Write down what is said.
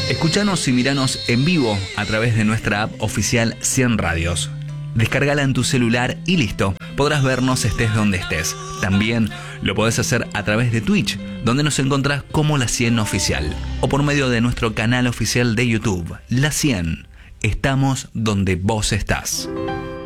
Escuchanos y miranos en vivo a través de nuestra app oficial 100 Radios. Descárgala en tu celular y listo, podrás vernos estés donde estés. También lo podés hacer a través de Twitch, donde nos encontrás como La 100 Oficial, o por medio de nuestro canal oficial de YouTube, La 100. Estamos donde vos estás.